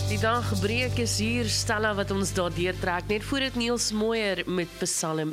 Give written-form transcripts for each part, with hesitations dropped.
Die dagbreek is hier, Stella wat ons daardeur trek, net voor het Niels Mooier met Psalm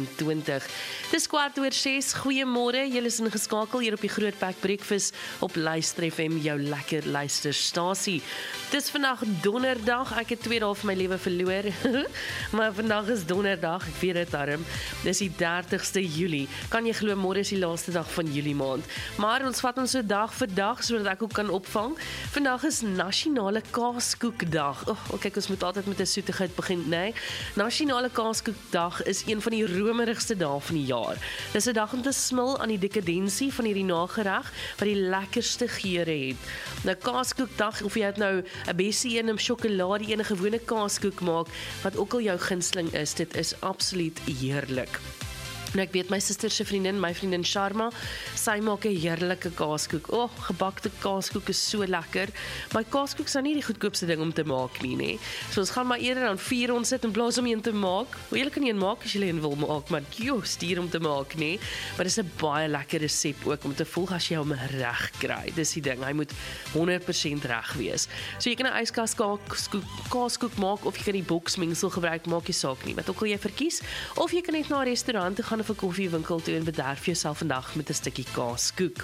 23. Dis 6:15, goeiemôre, julle is ingeskakel hier op die Grootpak Breakfast op Luister FM, jou lekker luisterstasie. Dis vandag donderdag, ek het 2 dae van my lewe verloor, maar vandag is donderdag, ek weet dit darm, dis die 30ste Julie, kan jy glo, môre is die laaste dag van Julie maand, maar ons vat ons so dag vir dag, sodat ek ook kan opvang. Vandag is Nasionale Kaaskoekdag. Kyk, ons moet altyd met 'n soetigheid begin, nee. Nasionale Kaaskoekdag is een van die romerigste dae van die jaar. Dis 'n dag om te smil aan die dekadensie van hierdie nagereg wat die lekkerste geure het. Nou Kaaskoekdag, of jy het nou 'n bessie en 'n sjokolade en 'n gewone kaaskoek maak, wat ook al jou gunsteling is, dit is absoluut heerlik. Nou ek weet my suster se vriendin, my vriendin Sharma, sy maak 'n heerlike kaaskoek. Gebakte kaaskoek is so lekker. My kaaskoek is nou nie die goedkoopste ding om te maak nie, nê. So ons gaan maar eerder dan 4 ons sit in plaas om een te maak. Jy kan een maak as jy een wil maak, maar stuur om te maak, nê. Maar dis 'n baie lekker resep ook om te volg as jy hom reg kry. Dis die ding, hy moet 100% reg wees. So jy kan 'n yskas kaaskoek maak of jy kan die boksmengsel gebruik, maak nie saak nie. Wat ook al jy verkies, of jy kan net na 'n restaurant toe gaan of 'n koffiewinkel toe en bederf jouself vandag met 'n stukkie kaaskoek.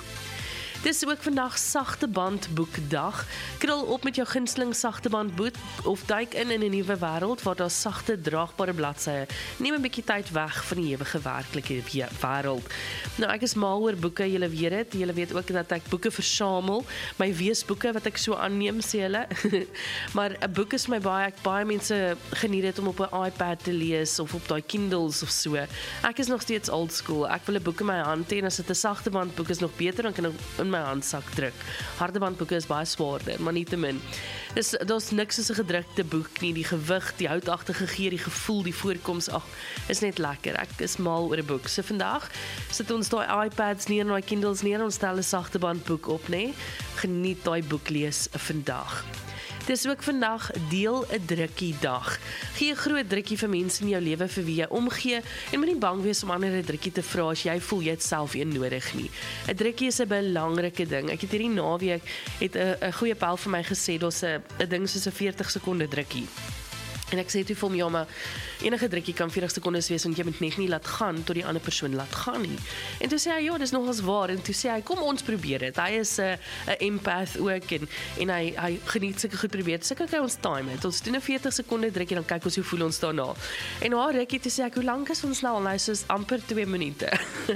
Dis ook vandag Sagtebandboekdag. Krul op met jou gunsteling sagtebandboek of duik in 'n nuwe wêreld waar daar sagte, draagbare bladsye. Neem 'n bietjie tyd weg van die ewige werklike wêreld. Nou ek is mal oor boeke, julle weet dit. Julle weet ook dat ek boeke versamel. My weesboeke wat ek so aanneem, sê hulle. Maar 'n boek is my baie mense geniet dit om op 'n iPad te lees of op daai Kindles of so. Ek is nog steeds old school. Ek wil 'n boek in my hand hê en as dit 'n sagtebandboek is nog beter, dan kan ek in my handsak druk. Hardebandboeke is baie swaarder, maar nietemin. Daar's niks soos 'n gedrukte boek nie, die gewig, die houtagtige geur, die gevoel, die voorkoms, is net lekker. Ek is mal oor 'n boek. So vandag sit ons daai iPads neer en daai Kindles neer, ons stel 'n sagtebandboek op, nê. Geniet daai boek lees vandag. Dis ook vandag deel 'n drukkie dag. Gee 'n groot drukkie vir mense in jou lewe vir wie jy omgee en moenie bang wees om ander 'n drukkie te vra as jy voel jy het self een nodig nie. 'n Drukkie is 'n belangrike ding. Ek het hierdie naweek 'n goeie pel vir my gesê, daar's 'n ding soos 'n 40 sekonde drukkie. En ek sê toe vir hom, ja, maar enige drukkie kan 40 sekondes wees, want jy moet net nie laat gaan tot die ander persoon laat gaan nie. En toe sê hy, ja, dis nogals waar. En toe sê hy, kom ons probeer dit. Hy is 'n empath ook en hy geniet sulke goed probeer. So kyk ons time het. Ons doen 'n 40 sekonde drukkie, dan kyk ons hoe voel ons daarna. En na rukkie toe sê ek, hoe lank is ons nou al? Nou soos amper 2 minute.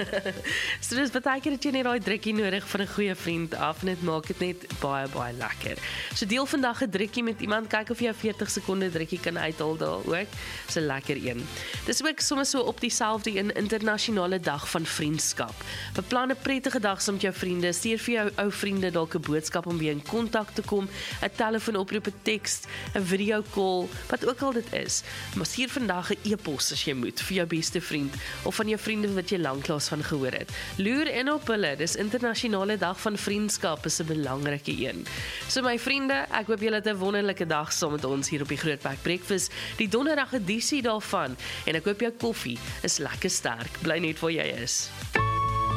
So dis baie keer dat jy net daai drukkie nodig van 'n goeie vriend af en dit maak dit net baie lekker. So deel vandag 'n drukkie met iemand, kyk of jy 'n 40 sekonde drukkie kan uithaal daar ook. Dis 'n lekker een. Dis ook soms so op dieselfde een internasionale dag van vriendskap. Beplan 'n prettige dag saam met jou vriende. Stuur vir jou ou vriende dalk 'n boodskap om weer in kontak te kom, 'n telefoonoproep, 'n teks, 'n video call, wat ook al dit is. Maar stuur vandag 'n e-pos as jy moet vir jou beste vriend of van jou vriende wat jy lanklaas van gehoor het. Loer in op hulle. Dis internasionale dag van vriendskap, is 'n belangrike een. So my vriende, ek hoop julle het 'n wonderlike dag saam met ons hier op die Grootpak Breakfast, die donderdag edisie daarvan, en ek hoop jou koffie is lekker sterk. Bly net waar jy is.